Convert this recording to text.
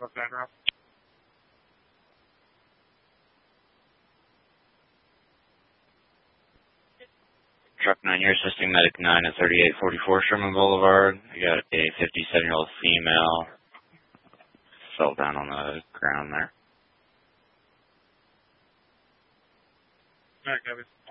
What's that, Rob? Truck 9, you're assisting Medic 9 at 3844 Sherman Boulevard. You got a 57-year-old female fell down on the ground there. All right, Gabby.